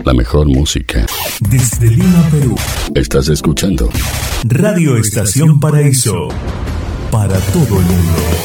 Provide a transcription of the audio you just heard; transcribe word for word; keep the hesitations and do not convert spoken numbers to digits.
La mejor música. Desde Lima, Perú. Estás escuchando Radio Estación Paraíso. Para todo el mundo.